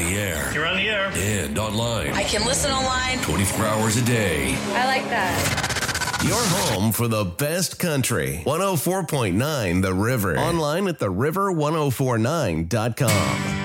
the air. You're on the air. And online. I can listen online. 24 hours a day. I like that. Your home for the best country. 104.9 The River. Online at theriver1049.com.